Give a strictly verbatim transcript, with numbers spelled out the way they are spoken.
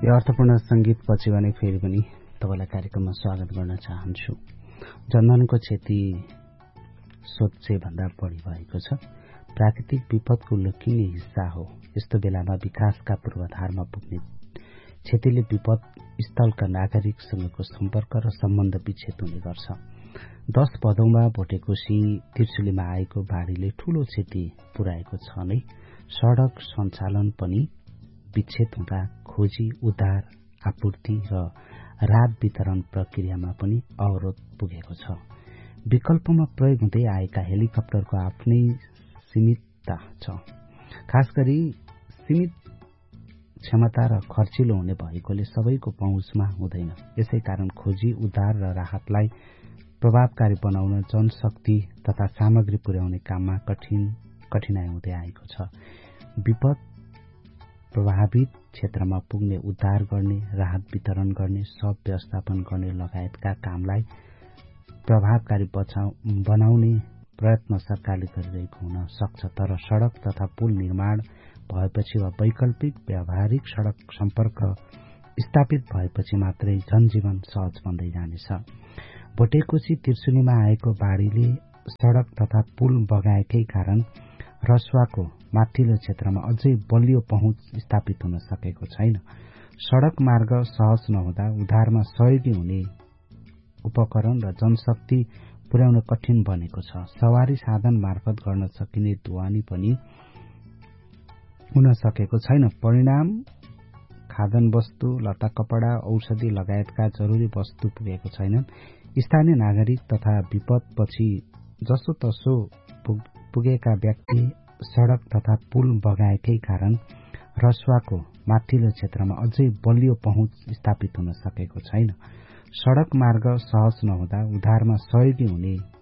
यो अर्थपूर्ण संगीत पछि भने फेरि पनि तपाईलाई कार्यक्रममा स्वागत गर्न चाहन्छु। जनधनको क्षति सोचे भन्दा बढी भएको छ। प्राकृतिक विपदको उल्लेखनीय हिस्सा हो। यस्तो बेलामा विकासका पूर्वाधारमा पुग्ने क्षतिले विपद स्थलका नागरिकसँगको सम्पर्क र सम्बन्ध विच्छेद हुने गर्छ। दश भदौमा भोटेकोशी त्रिशुलीमा आएको बाढ़ीले ठूलो क्षति पुर्याएको छ नै सड़क सञ्चालन पनि विच्छेद हुँदा खोजी उद्धार आपूर्ति र राहत वितरण प्रक्रियामा पनि अवरोध पुगेको छ। विकल्पमा प्रयोग हुँदै आएका हेलिकप्टरको आफ्नै सीमितता छ। खास गरी सीमित क्षमता र खर्चिलो हुने भएकोले सबैको पहुँचमा हुँदैन। यसै कारण खोजी उद्धार र राहतलाई प्रभावकारी बनाउन जनशक्ति तथा सामग्री पुर्याउने काममा कठिन कठिनाई हुँदै आएको छ। विपद प्रभावित क्षेत्रमा पुग्ने उद्धार गर्ने राहत वितरण गर्ने सब व्यवस्थापन गर्ने लगायतका कामलाई प्रभावकारी बनाउने प्रयत्न सरकारले गरिरहेको हुन सक्छ। तर सड़क तथा पुल निर्माण भएपछि वा वैकल्पिक व्यावहारिक सड़क सम्पर्क स्थापित भएपछि मात्रै जनजीवन सहज बन्दै जानेछ। भोटेकोशी त्रिशुलीमा आएको बाढ़ीले सड़क तथा पुल बगाएकै कारण रसुवाको माथिल्लो क्षेत्रमा अझै बलियो पहुँच स्थापित हुन सकेको छैन। सड़क मार्ग सहज नहुँदा उद्धारमा सहयोगी हुने उपकरण र जनशक्ति पुर्याउन कठिन बनेको छ। सवारी साधन मार्फत गर्न सकिने ढुवानी पनि हुन सकेको छैन। परिणाम खाद्यान्न वस्तु लत्ता कपड़ा औषधि लगायतका जरूरी वस्तु पुगेको छैनन्। स्थानीय नागरिक तथा विपदपछि जसो तसो पुगेका व्यक्ति सड़क तथा पुल बगाएकै कारण रसुवाको माथिल्लो क्षेत्रमा अझै बलियो पहुँच स्थापित हुन सकेको छैन। सड़क मार्ग सहज नहुँदा उद्धारमा सहयोगी हुने